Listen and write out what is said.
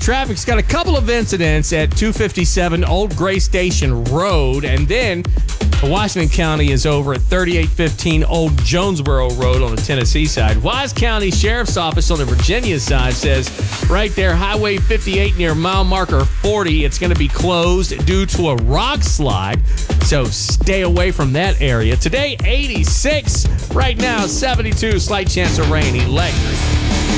Traffic's got a couple of incidents at 257 Old Gray Station Road, and then Washington County is over at 3815 Old Jonesboro Road on the Tennessee side. Wise County Sheriff's Office on the Virginia side says right there, Highway 58 near mile marker 40, it's going to be closed due to a rock slide, so stay away from that area. Today, 86. Right now, 72. Slight chance of rain. Electric.